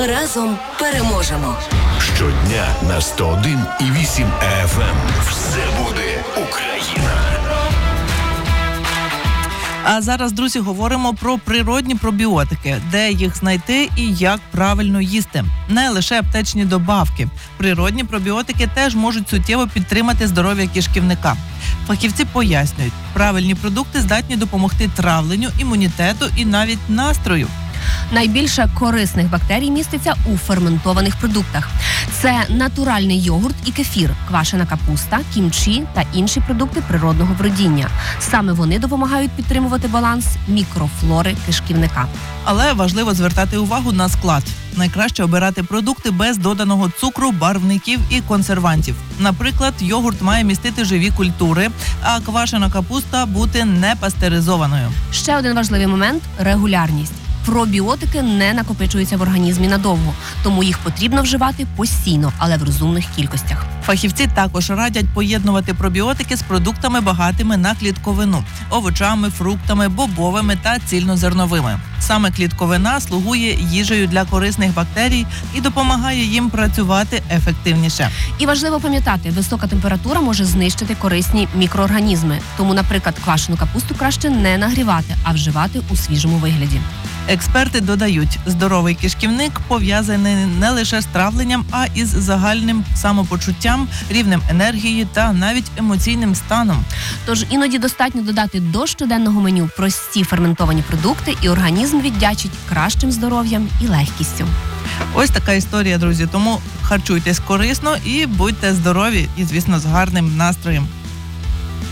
Разом переможемо. Щодня на 101,8 FM. Все буде Україна. А зараз, друзі, говоримо про природні пробіотики, де їх знайти і як правильно їсти. Не лише аптечні добавки. Природні пробіотики теж можуть суттєво підтримати здоров'я кишківника. Фахівці пояснюють, правильні продукти здатні допомогти травленню, імунітету і навіть настрою. Найбільше корисних бактерій міститься у ферментованих продуктах. Це натуральний йогурт і кефір, квашена капуста, кімчі та інші продукти природного бродіння. Саме вони допомагають підтримувати баланс мікрофлори кишківника. Але важливо звертати увагу на склад. Найкраще обирати продукти без доданого цукру, барвників і консервантів. Наприклад, йогурт має містити живі культури, а квашена капуста бути не пастеризованою. Ще один важливий момент – регулярність. Пробіотики не накопичуються в організмі надовго, тому їх потрібно вживати постійно, але в розумних кількостях. Фахівці також радять поєднувати пробіотики з продуктами багатими на клітковину – овочами, фруктами, бобовими та цільнозерновими. Саме клітковина слугує їжею для корисних бактерій і допомагає їм працювати ефективніше. І важливо пам'ятати, висока температура може знищити корисні мікроорганізми. Тому, наприклад, квашену капусту краще не нагрівати, а вживати у свіжому вигляді. Експерти додають, здоровий кишківник пов'язаний не лише з травленням, а із загальним самопочуттям, рівнем енергії та навіть емоційним станом. Тож іноді достатньо додати до щоденного меню прості ферментовані продукти, і організм віддячить кращим здоров'ям і легкістю. Ось така історія, друзі. Тому харчуйтесь корисно і будьте здорові, і, звісно, з гарним настроєм.